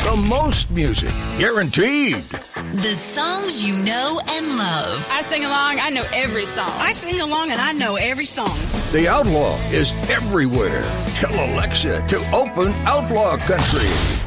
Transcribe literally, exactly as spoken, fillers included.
The most music, guaranteed. The songs you know and love. I sing along, I know every song. I sing along and I know every song. The Outlaw is everywhere. Tell Alexa to open Outlaw Country.